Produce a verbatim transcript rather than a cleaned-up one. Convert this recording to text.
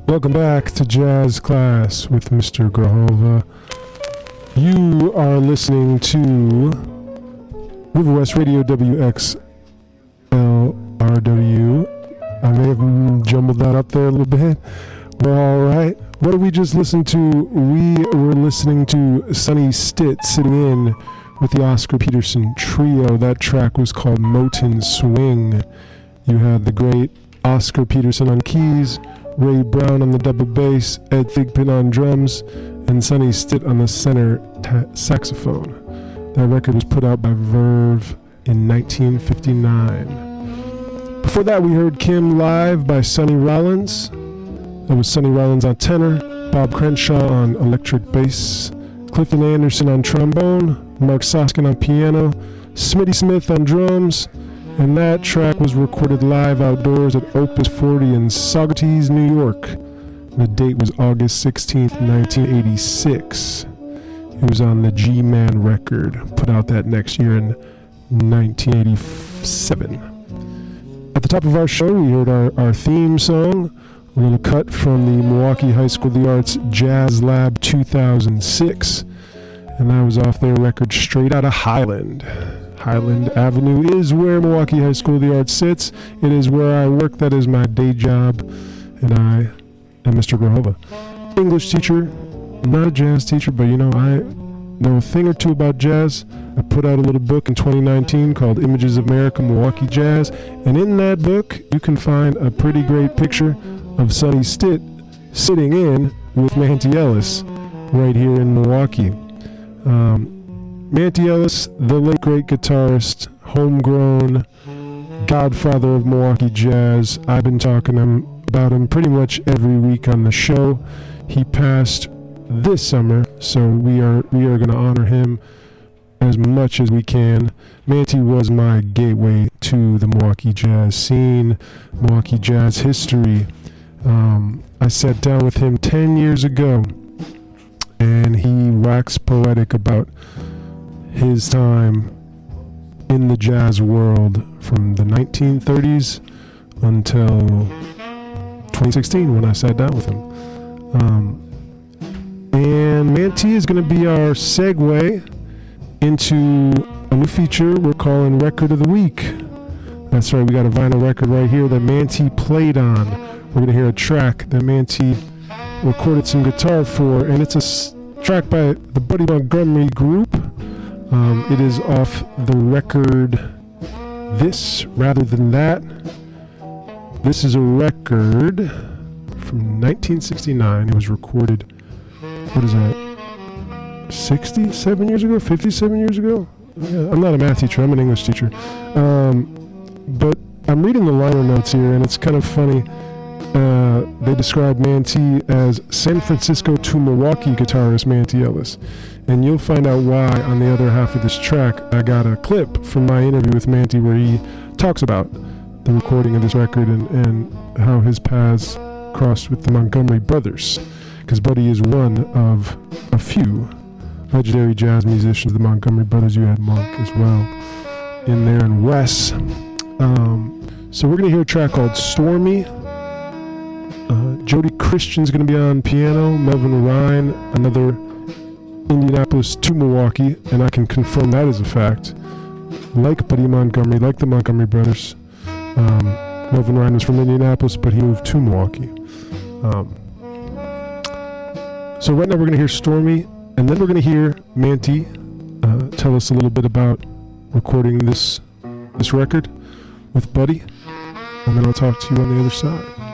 Welcome back to Jazz Class with Mister Grijalva. You are listening to River West Radio W X L R W. I may have jumbled that up there a little bit. We're all right. What did we just listen to? We were listening to Sonny Stitt sitting in with the Oscar Peterson Trio. That track was called Moten Swing. You had the great Oscar Peterson on keys, Ray Brown on the double bass, Ed Thigpen on drums, and Sonny Stitt on the center ta- saxophone. That record was put out by Verve in nineteen fifty-nine. Before that, we heard Kim Live by Sonny Rollins. That was Sonny Rollins on tenor, Bob Crenshaw on electric bass, Clifton Anderson on trombone, Mark Soskin on piano, Smitty Smith on drums, and that track was recorded live outdoors at Opus forty in Saugerties, New York. The date was August sixteenth, nineteen eighty-six. It was on the G-Man record, put out that next year in nineteen eighty-seven. At the top of our show, we heard our, our theme song, a little cut from the Milwaukee High School of the Arts Jazz Lab two thousand six, and that was off their record Straight Outta Highland. Highland Avenue is where Milwaukee High School of the Arts sits. It is where I work. That is my day job, and I am Mister Grijalva. English teacher, not a jazz teacher, but you know, I know a thing or two about jazz. I put out a little book in twenty nineteen called Images of America Milwaukee Jazz, and in that book you can find a pretty great picture of Sonny Stitt sitting in with Manty Ellis right here in Milwaukee. Um, Manty Ellis, the late great guitarist, homegrown, godfather of Milwaukee jazz. I've been talking him, about him pretty much every week on the show. He passed this summer, so we are we are going to honor him as much as we can. Manty was my gateway to the Milwaukee jazz scene, Milwaukee jazz history. Um, I sat down with him ten years ago, and he waxed poetic about his time in the jazz world from the nineteen thirties until twenty sixteen when I sat down with him. Um, and Manty is going to be our segue into a new feature we're calling Record of the Week. That's right, we got a vinyl record right here that Manty played on. We're going to hear a track that Manty recorded some guitar for, and it's a s- track by the Buddy Montgomery Group. Um, it is off the record This Rather Than That. This is a record from nineteen sixty-nine. It was recorded, what is that, sixty-seven years ago, fifty-seven years ago? Yeah, I'm not a math teacher, I'm an English teacher. Um, but I'm reading the liner notes here, and it's kind of funny. Uh, they describe Manty as San Francisco to Milwaukee guitarist Manty Ellis. And you'll find out why on the other half of this track. I got a clip from my interview with Manty where he talks about the recording of this record and, and how his paths crossed with the Montgomery brothers. Because Buddy is one of a few legendary jazz musicians, the Montgomery brothers. You had Monk as well in there, and Wes. Um, so we're going to hear a track called Stormy. Uh, Jody Christian's going to be on piano, Melvin Ryan, another Indianapolis to Milwaukee, and I can confirm that as a fact. Like Buddy Montgomery, like the Montgomery brothers, um, Melvin Ryan was from Indianapolis, but he moved to Milwaukee. Um, so right now we're going to hear Stormy, and then we're going to hear Manty uh, tell us a little bit about recording this this record with Buddy, and then I'll talk to you on the other side.